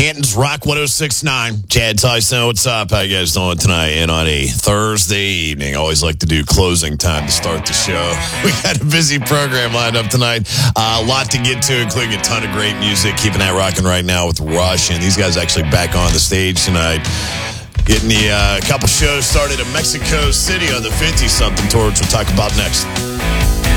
Canton's Rock 106.9. Chad Tyson, what's up? How you guys doing tonight? And on a Thursday evening, always like to do closing time to start the show. We got a busy program lined up tonight. A lot to get to, including a ton of great music. Keeping that rocking right now with Rush. And these guys actually back on the stage tonight. Getting the couple shows started in Mexico City on the 50-something tours we'll talk about next.